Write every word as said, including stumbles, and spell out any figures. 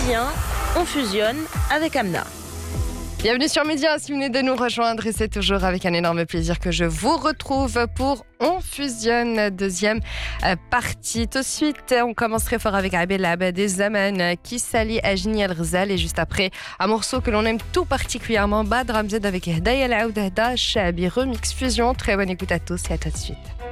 bien, on fusionne avec Amna. Bienvenue sur Média, si vous venez de nous rejoindre et c'est toujours avec un énorme plaisir que je vous retrouve pour On Fusionne, deuxième partie. Tout de suite, on commence très fort avec Abel Abed Zaman qui s'allie à Jini El Ghzal et juste après, un morceau que l'on aime tout particulièrement, Bad Ramzed avec Hidaya El Aoud Hda Shabi Remix Fusion. Très bonne écoute à tous et à tout de suite.